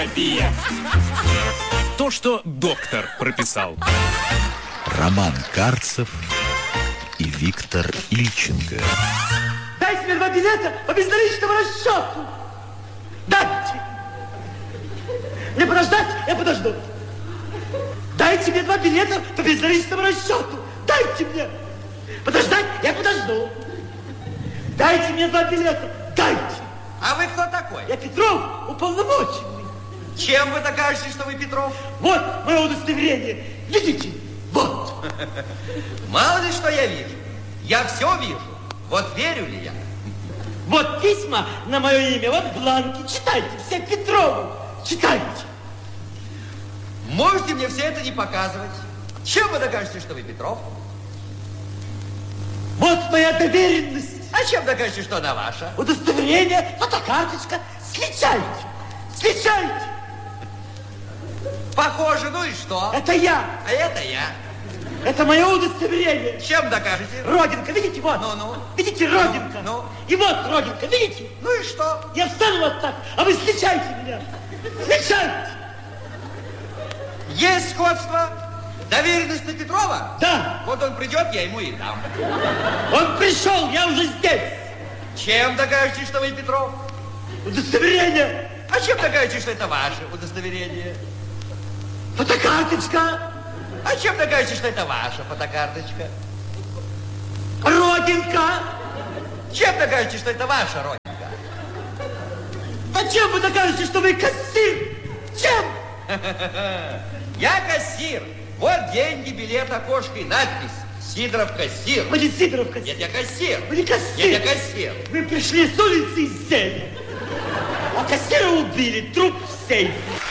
То, что доктор прописал. Роман Карцев и Виктор Ильченко. Дайте мне 2 билета по безналичному расчету. Дайте. Мне подождать? Я подожду. Дайте мне 2 билета по безналичному расчету. Дайте мне. Подождать? Я подожду. Дайте мне 2 билета. Дайте. А вы кто такой? Я Петров, уполномоченный. Чем вы докажете, что вы Петров? Вот мое удостоверение. Видите? Вот. Мало ли что я вижу. Я все вижу. Вот верю ли я? Вот письма на мое имя, вот бланки. Читайте, все Петровы. Читайте. Можете мне все это не показывать. Чем вы докажете, что вы Петров? Вот моя доверенность. А чем докажете, что она ваша? Удостоверение, фотокарточка. Сличайте. Сличайте. Похоже, ну и что? Это я. А это я. Это мое удостоверение. Чем докажете? Родинка, видите, вот. Ну. Видите, родинка. Ну. И вот родинка, видите? Ну и что? Я встану вот так, а вы сличайте меня. Сличайте. Есть сходство? Доверенность на Петрова? Да. Вот он придет, я ему и дам. Он пришел, я уже здесь. Чем докажете, что вы Петров? Удостоверение. А чем докажете, что это ваше удостоверение? Фотокарточка. А чем докажете, что это ваша фотокарточка? Родинка. Чем докажете, что это ваша родинка? А чем вы докажете, что вы кассир? Чем? Я кассир. Вот деньги, билет, окошко и надпись. Сидоров кассир. Вы не Сидоров кассир. Нет, я кассир. Вы не кассир. Нет, я кассир. Вы пришли с улицы и сели. А кассира убили, труп в сейфе.